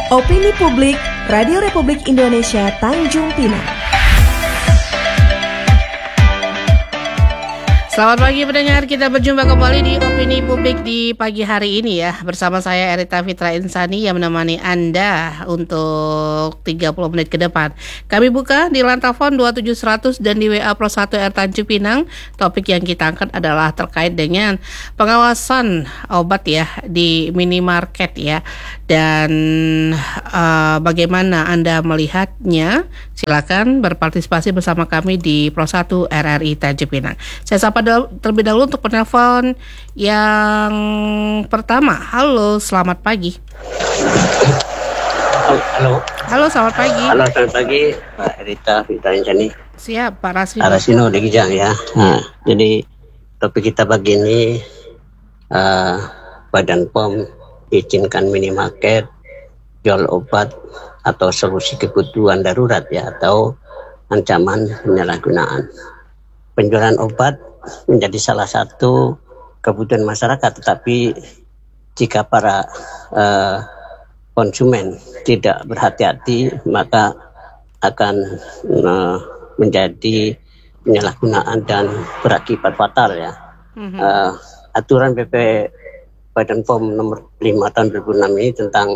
Opini Publik, Radio Republik Indonesia Tanjung Pinang. Selamat pagi pendengar, kita berjumpa kembali di Opini Publik di pagi hari ini ya. Bersama saya Erita Fitra Insani yang menemani Anda untuk 30 menit ke depan. Kami buka di Lantafon 27100 dan di WA Pro 1 R Tanjung Pinang. Topik yang kita angkat adalah terkait dengan pengawasan obat ya di minimarket ya. Dan bagaimana Anda melihatnya? Silakan berpartisipasi bersama kami di Pro 1 RRI Tanjung Pinang. Saya sapa terlebih dahulu untuk penelpon yang pertama. Halo, selamat pagi. Halo, selamat pagi. Halo, selamat pagi, Pak Erita Fitra Insani. Siap, Pak Rasino. Rasino di Kijang ya. Nah, jadi topik kita pagi ini Badan POM izinkan minimarket jual obat atau solusi kebutuhan darurat ya, atau ancaman penyalahgunaan. Penjualan obat menjadi salah satu kebutuhan masyarakat, tetapi jika para konsumen tidak berhati-hati maka akan menjadi penyalahgunaan dan berakibat fatal ya. Aturan PP Badan POM nomor 5 tahun 2006 ini tentang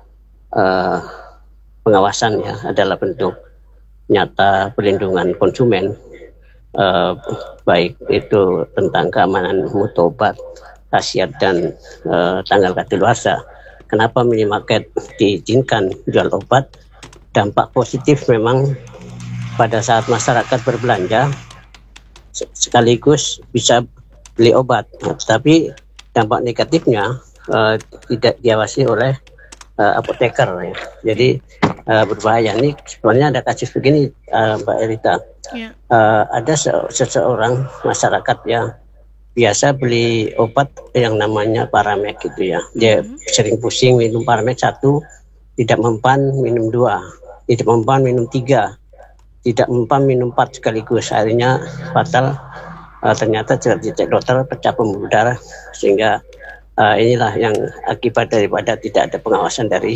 pengawasan ya adalah bentuk nyata perlindungan konsumen, baik itu tentang keamanan mutu obat, khasiat dan tanggal kadaluarsa. Kenapa minimarket diizinkan jual obat? Dampak positif memang pada saat masyarakat berbelanja sekaligus bisa beli obat, tetapi dampak negatifnya tidak diawasi oleh apoteker ya. Jadi berbahaya. Ini sebenarnya ada kasus begini, Mbak Erita. Yeah. Ada seseorang masyarakat yang biasa beli obat yang namanya Paramek gitu ya. Dia sering pusing minum Paramek 1, tidak mempan minum 2, tidak mempan minum 3, tidak mempan minum 4 sekaligus. Akhirnya fatal. Ternyata dicek dokter pecah pembuluh darah, sehingga inilah yang akibat daripada tidak ada pengawasan dari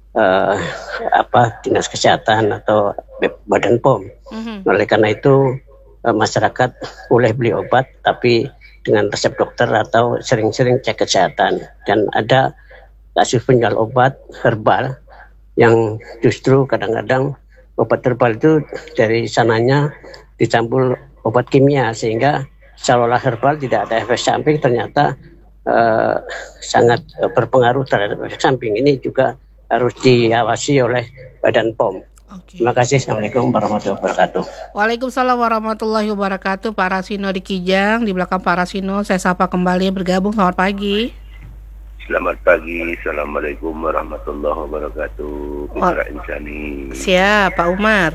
Dinas Kesehatan atau Badan POM. Oleh karena itu masyarakat boleh beli obat tapi dengan resep dokter atau sering-sering cek kesehatan. Dan ada kasus penjual obat herbal yang justru kadang-kadang obat herbal itu dari sananya dicampur obat kimia, sehingga seolah herbal tidak ada efek samping, ternyata sangat berpengaruh terhadap efek samping. Ini juga harus diawasi oleh Badan POM. Okay. Terima kasih. Assalamualaikum warahmatullahi wabarakatuh. Waalaikumsalam warahmatullahi wabarakatuh. Pak Rasino di Kijang, di belakang Pak Rasino saya sapa kembali bergabung. Selamat pagi. Selamat pagi. Assalamualaikum warahmatullahi wabarakatuh. Fitra Insani. Siap, Pak Umar.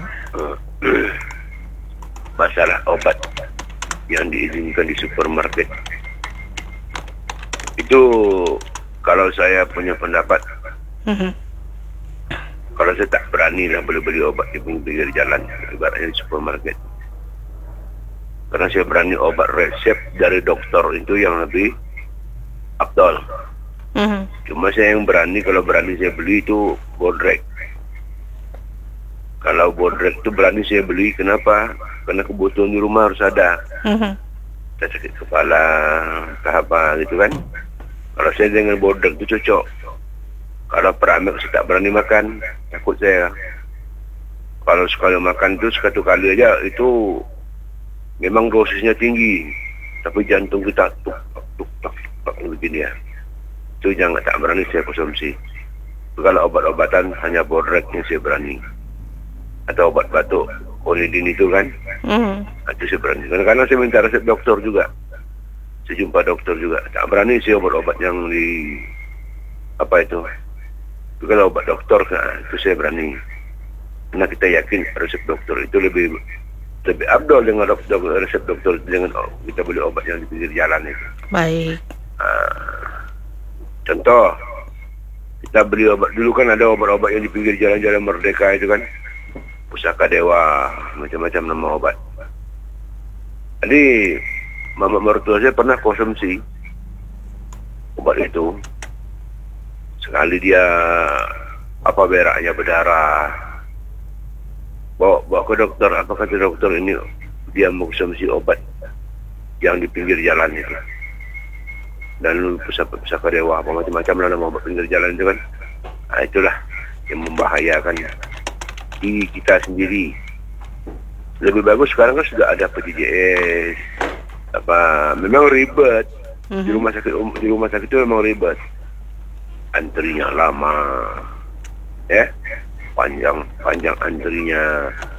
Masalah obat yang diizinkan di supermarket itu, kalau saya punya pendapat, kalau saya tak berani lah beli obat di pinggir jalan, ibaratnya di supermarket. Karena saya berani obat resep dari dokter itu yang lebih afdal. Cuma saya yang berani, kalau berani saya beli itu Bodrek. Kalau Bodrek itu berani saya beli, kenapa? Karena kebutuhan di rumah harus ada. Saya sakit kepala, apa gitu kan. Kalau saya dengan Bodrek itu cocok. Kalau Paramek saya tak berani makan, takut saya. Kalau sekali makan itu satu kali aja, itu memang dosisnya tinggi, tapi jantung kita tuk begini ya. Itu jangan, tak berani saya konsumsi. Kalau obat-obatan hanya Bodrek yang saya berani. Atau obat batuk, Onidin itu kan, itu saya berani. Karena saya minta resep dokter juga, saya jumpa dokter juga. Tak berani saya obat-obat yang di itu kalau obat dokter, itu saya berani. Karena kita yakin resep dokter itu lebih abdol dengan resep dokter dengan kita beli obat yang di pinggir jalan itu. Baik. Contoh, kita beli obat dulu kan, ada obat-obat yang di pinggir jalan-jalan Merdeka itu kan, Pusaka Dewa, macam-macam nama obat. Jadi mama mertua saya pernah konsumsi obat itu. Sekali dia apa beraknya berdarah, bawa ke dokter. Apa kata dokter, ini dia mengkonsumsi obat yang di pinggir jalan itu, dan pusaka dewa apa macam-macam lah nama obat pinggir jalan itu kan. Itulah yang membahayakan diri kita sendiri. Lebih bagus sekarang kan sudah ada PJJS. Memang ribet. Di rumah sakit itu memang ribet. Antrinya lama. Panjang antrinya.